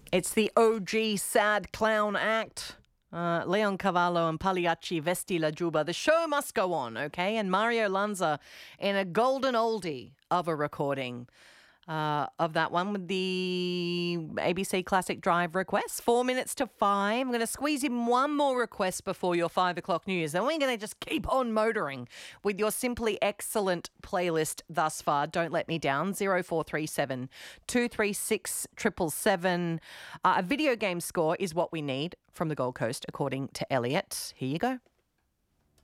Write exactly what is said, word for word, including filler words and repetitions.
It's the O G Sad Clown Act. Uh, Leon Cavallo and Pagliacci Vesti la Juba. The show must go on, okay? And Mario Lanza in a golden oldie of a recording uh, of that one with the A B C Classic Drive request. Four minutes to five. I'm going to squeeze in one more request before your five o'clock news. Then we're going to just keep on motoring with your simply excellent playlist thus far. Don't let me down. zero four three seven, two three six, seven seven seven. Uh, a video game score is what we need from the Gold Coast, according to Elliot. Here you go.